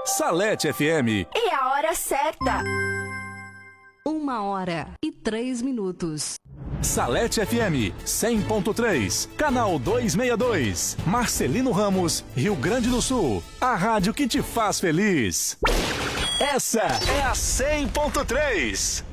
Salete FM. E a hora certa. 1h03. Salete FM 100.3, canal 262, Marcelino Ramos, Rio Grande do Sul. A rádio que te faz feliz. Essa é a 100.3.